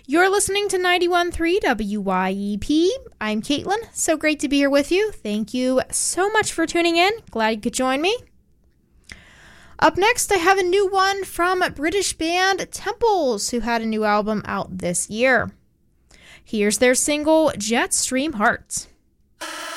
You're listening to 91.3 WYEP. I'm Caitlin. So great to be here with you. Thank you so much for tuning in. Glad you could join me. Up next, I have a new one from British band Temples, who had a new album out this year. Here's their single, Jetstream Hearts.